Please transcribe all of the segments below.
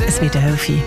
Es wird eine Hilfe.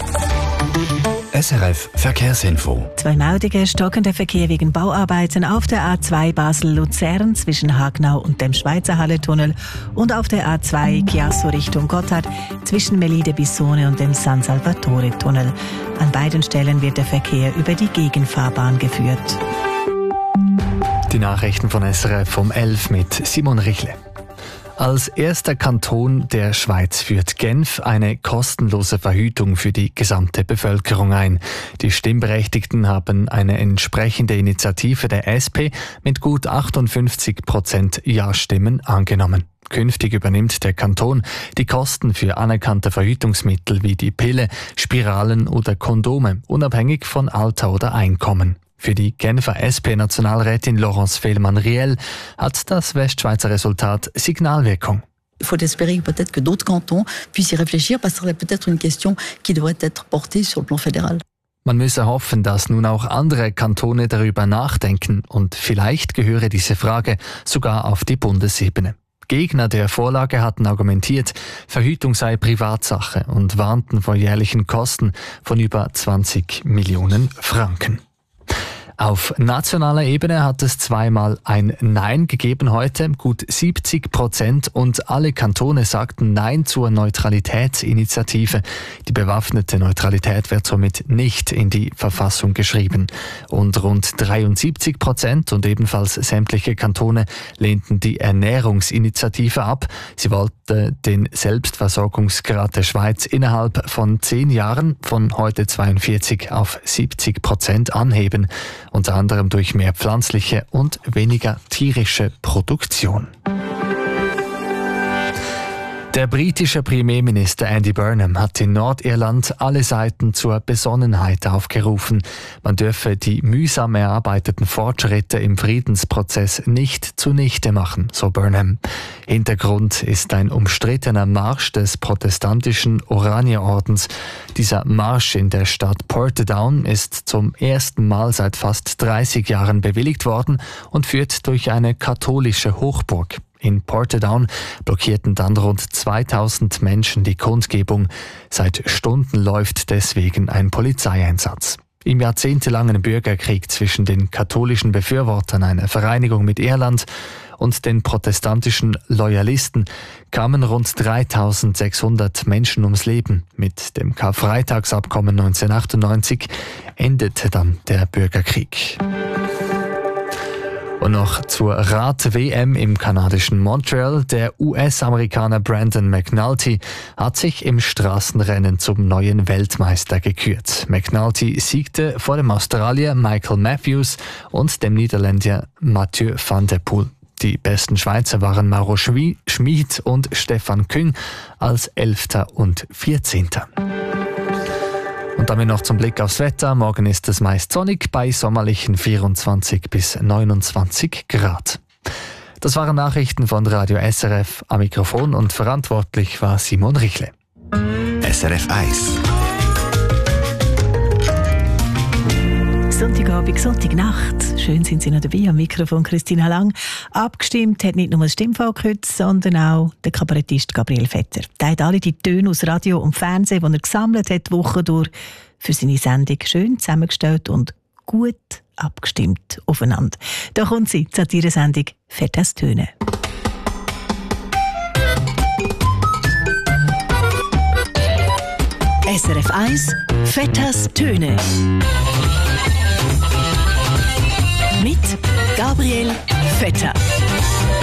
SRF Verkehrsinfo. 2 Meldungen: stockender Verkehr wegen Bauarbeiten auf der A2 Basel-Luzern zwischen Hagnau und dem Schweizer Hallentunnel und auf der A2 Chiasso Richtung Gotthard zwischen Melide-Bissone und dem San Salvatore-Tunnel. An beiden Stellen wird der Verkehr über die Gegenfahrbahn geführt. Die Nachrichten von SRF um 11 mit Simon Richle. Als erster Kanton der Schweiz führt Genf eine kostenlose Verhütung für die gesamte Bevölkerung ein. Die Stimmberechtigten haben eine entsprechende Initiative der SP mit gut 58% Ja-Stimmen angenommen. Künftig übernimmt der Kanton die Kosten für anerkannte Verhütungsmittel wie die Pille, Spiralen oder Kondome, unabhängig von Alter oder Einkommen. Für die Genfer SP-Nationalrätin Laurence Fehlmann-Riel hat das Westschweizer Resultat Signalwirkung. Il faut espérer peut-être que d'autres cantons puissent y réfléchir, parce que c'est peut-être une question qui devrait être portée sur le plan fédéral. Man müsse hoffen, dass nun auch andere Kantone darüber nachdenken und vielleicht gehöre diese Frage sogar auf die Bundesebene. Gegner der Vorlage hatten argumentiert, Verhütung sei Privatsache und warnten vor jährlichen Kosten von über 20 Millionen Franken. Auf nationaler Ebene hat es zweimal ein Nein gegeben heute, gut 70%, und alle Kantone sagten Nein zur Neutralitätsinitiative. Die bewaffnete Neutralität wird somit nicht in die Verfassung geschrieben. Und rund 73% und ebenfalls sämtliche Kantone lehnten die Ernährungsinitiative ab. Sie wollte den Selbstversorgungsgrad der Schweiz innerhalb von 10 Jahren von heute 42 auf 70% anheben. Unter anderem durch mehr pflanzliche und weniger tierische Produktion. Der britische Premierminister Andy Burnham hat in Nordirland alle Seiten zur Besonnenheit aufgerufen. Man dürfe die mühsam erarbeiteten Fortschritte im Friedensprozess nicht zunichte machen, so Burnham. Hintergrund ist ein umstrittener Marsch des protestantischen Oranierordens. Dieser Marsch in der Stadt Portadown ist zum ersten Mal seit fast 30 Jahren bewilligt worden und führt durch eine katholische Hochburg. In Portadown blockierten dann rund 2000 Menschen die Kundgebung. Seit Stunden läuft deswegen ein Polizeieinsatz. Im jahrzehntelangen Bürgerkrieg zwischen den katholischen Befürwortern einer Vereinigung mit Irland und den protestantischen Loyalisten kamen rund 3600 Menschen ums Leben. Mit dem Karfreitagsabkommen 1998 endete dann der Bürgerkrieg. Und noch zur Rad-WM im kanadischen Montreal. Der US-Amerikaner Brandon McNulty hat sich im Straßenrennen zum neuen Weltmeister gekürt. McNulty siegte vor dem Australier Michael Matthews und dem Niederländer Mathieu van der Poel. Die besten Schweizer waren Mauro Schmid und Stefan Küng als 11. und 14. Und damit noch zum Blick aufs Wetter. Morgen ist es meist sonnig bei sommerlichen 24 bis 29 Grad. Das waren Nachrichten von Radio SRF. Am Mikrofon und verantwortlich war Simon Richle. SRF 1. Sonntagabend, Sonntagnacht. Schön sind Sie noch dabei. Am Mikrofon Christina Lang. Abgestimmt hat nicht nur das Stimmvolk heute, sondern auch der Kabarettist Gabriel Vetter. Der hat alle die Töne aus Radio und Fernsehen, die er gesammelt hat, die Woche durch, für seine Sendung schön zusammengestellt und gut abgestimmt aufeinander. Da kommt sie, die Satire-Sendung «Vetters Töne». SRF 1 «Vetters Töne». Mit Gabriel Vetter.